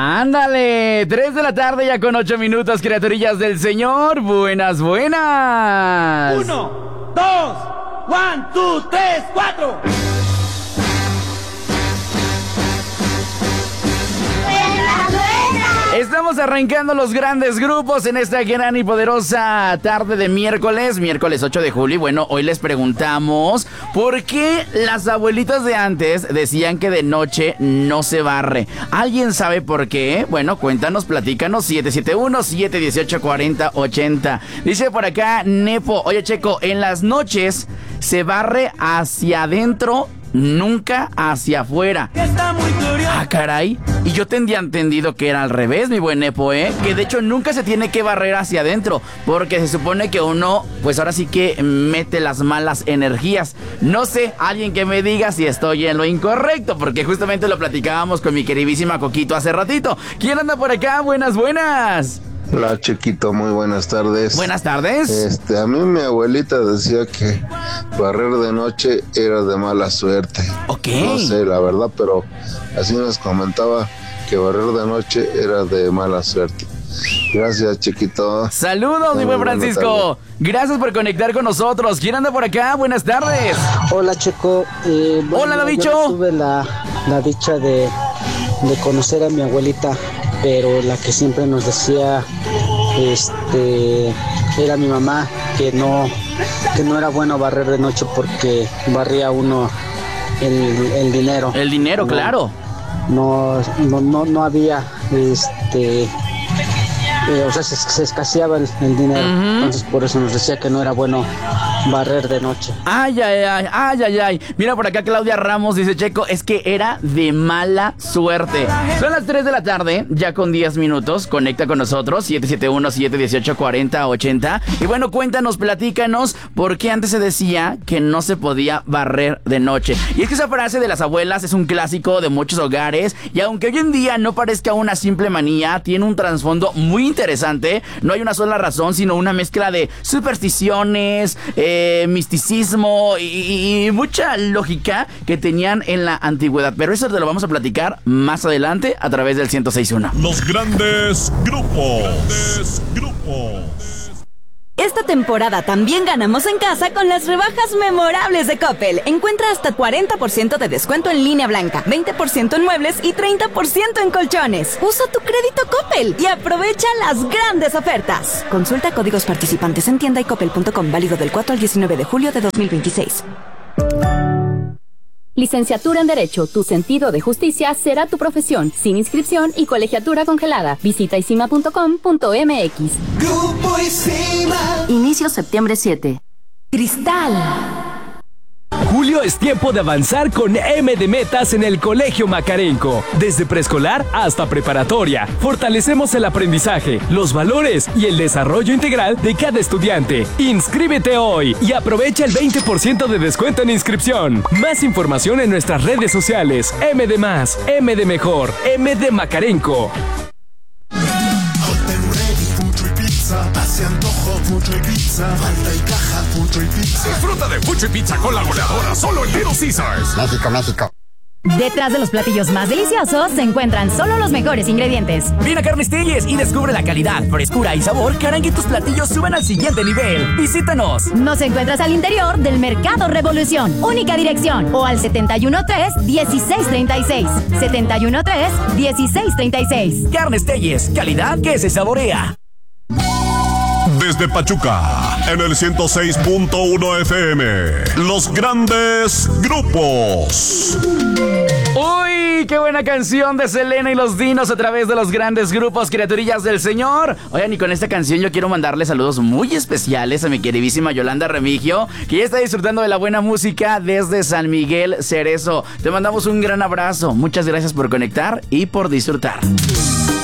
Ándale, 3 de la tarde ya con 8 minutos, criaturillas del Señor. Buenas. 1, 2, 1, 2, 3, 4. Estamos arrancando los grandes grupos en esta gran y poderosa tarde de miércoles 8 de julio. Y bueno, hoy les preguntamos por qué las abuelitas de antes decían que de noche no se barre. ¿Alguien sabe por qué? Bueno, cuéntanos, platícanos, 771-718-4080. Dice por acá Nepo, oye Checo, en las noches se barre hacia adentro, nunca hacia afuera. Ah, caray. Y yo tendría entendido que era al revés, mi buen Nepo, que de hecho nunca se tiene que barrer hacia adentro, porque se supone que uno, pues ahora sí que mete las malas energías. No sé, alguien que me diga si estoy en lo incorrecto, porque justamente lo platicábamos con mi queridísima Coquito hace ratito. ¿Quién anda por acá? Buenas. Hola, Chiquito, muy buenas tardes. Buenas tardes. A mí mi abuelita decía que barrer de noche era de mala suerte. Ok. No sé, la verdad, pero así nos comentaba que barrer de noche era de mala suerte. Gracias, Chiquito. Saludos, mi buen Francisco. Gracias por conectar con nosotros. ¿Quién anda por acá? Buenas tardes. Hola, Checo. Hola, Davicho. Yo tuve la dicha de conocer a mi abuelita, pero la que siempre nos decía era mi mamá, que no era bueno barrer de noche porque barría uno el dinero. El dinero, no, claro. No había o sea, se escaseaba el dinero. Entonces por eso nos decía que no era bueno barrer de noche. Ay. Mira por acá Claudia Ramos dice, Checo, es que era de mala suerte. Son las 3 de la tarde, ya con 10 minutos. Conecta con nosotros, 771-718-4080. Y bueno, cuéntanos, platícanos por qué antes se decía que no se podía barrer de noche. Y es que esa frase de las abuelas es un clásico de muchos hogares, y aunque hoy en día no parezca una simple manía, tiene un trasfondo muy interesante. No hay una sola razón, sino una mezcla de supersticiones, misticismo y mucha lógica que tenían en la antigüedad. Pero eso te lo vamos a platicar más adelante a través del 106.1. Los grandes grupos. Esta temporada también ganamos en casa con las rebajas memorables de Coppel. Encuentra hasta 40% de descuento en línea blanca, 20% en muebles y 30% en colchones. Usa tu crédito Coppel y aprovecha las grandes ofertas. Consulta códigos participantes en tienda y coppel.com, válido del 4 al 19 de julio de 2026. Licenciatura en Derecho, tu sentido de justicia será tu profesión, sin inscripción y colegiatura congelada. Visita isima.com.mx. Grupo Isima. Inicio septiembre 7. Cristal. Julio es tiempo de avanzar con M de metas en el Colegio Macarenco. Desde preescolar hasta preparatoria, fortalecemos el aprendizaje, los valores y el desarrollo integral de cada estudiante. Inscríbete hoy y aprovecha el 20% de descuento en inscripción. Más información en nuestras redes sociales. M de más, M de mejor, M de Macarenco. Hace antojo, Fucho y Pizza. Falta y caja, Fucho y Pizza. Disfruta de Fucho y Pizza con la goleadora solo en Little Caesars. México. Detrás de los platillos más deliciosos se encuentran solo los mejores ingredientes. Ven a Carnes Telles y descubre la calidad, frescura y sabor que harán que tus platillos suban al siguiente nivel. Visítanos. Nos encuentras al interior del Mercado Revolución. Única dirección. O al 713-1636. 713-1636. Carnes Telles, calidad que se saborea. Desde Pachuca, en el 106.1 FM, los grandes grupos. ¡Uy! ¡Qué buena canción de Selena y los Dinos a través de los grandes grupos, criaturillas del Señor! Oigan, y con esta canción yo quiero mandarle saludos muy especiales a mi queridísima Yolanda Remigio, que ya está disfrutando de la buena música desde San Miguel Cerezo. Te mandamos un gran abrazo. Muchas gracias por conectar y por disfrutar.